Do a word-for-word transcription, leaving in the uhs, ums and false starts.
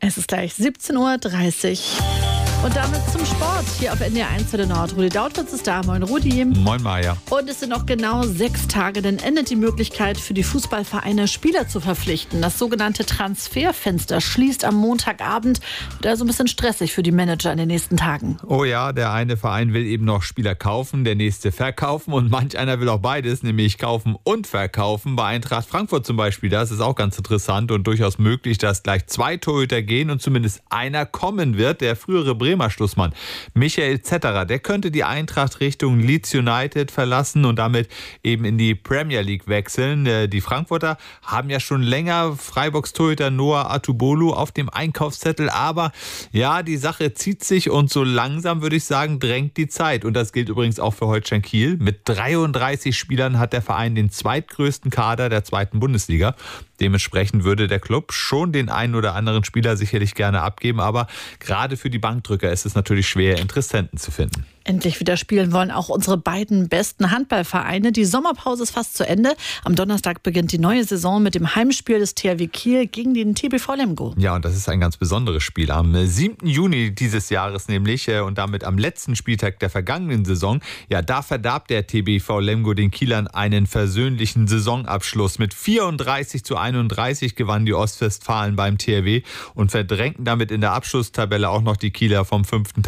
Es ist gleich siebzehn Uhr dreißig. Und damit zum Sport. Hier auf N D R eins zu der Nord. Rudi Dautwitz ist da. Moin Rudi. Moin Maja. Und es sind noch genau sechs Tage, dann endet die Möglichkeit für die Fußballvereine, Spieler zu verpflichten. Das sogenannte Transferfenster schließt am Montagabend. Wird also ein bisschen stressig für die Manager in den nächsten Tagen. Oh ja, der eine Verein will eben noch Spieler kaufen, der nächste verkaufen und manch einer will auch beides, nämlich kaufen und verkaufen. Bei Eintracht Frankfurt zum Beispiel, das ist auch ganz interessant und durchaus möglich, dass gleich zwei Torhüter gehen und zumindest einer kommen wird. Der frühere Bremer Schlussmann Michael Zetterer, der könnte die Eintracht Richtung Leeds United verlassen und damit eben in die Premier League wechseln. Die Frankfurter haben ja schon länger Freiburgs Torhüter Noah Atubolu auf dem Einkaufszettel, aber ja, die Sache zieht sich und so langsam, würde ich sagen, drängt die Zeit. Und das gilt übrigens auch für Holstein Kiel. Mit dreiunddreißig Spielern hat der Verein den zweitgrößten Kader der zweiten Bundesliga. Dementsprechend würde der Club schon den einen oder anderen Spieler sicherlich gerne abgeben, aber gerade für die Bankdrücker ist es natürlich schwer, Interessenten zu finden. Endlich wieder spielen wollen auch unsere beiden besten Handballvereine. Die Sommerpause ist fast zu Ende. Am Donnerstag beginnt die neue Saison mit dem Heimspiel des T H W Kiel gegen den T B V Lemgo. Ja, und das ist ein ganz besonderes Spiel. Am siebten Juni dieses Jahres nämlich und damit am letzten Spieltag der vergangenen Saison, ja, da verdarb der T B V Lemgo den Kielern einen versöhnlichen Saisonabschluss. Mit vierunddreißig zu einunddreißig gewannen die Ostwestfalen beim T H W und verdrängten damit in der Abschlusstabelle auch noch die Kieler vom fünften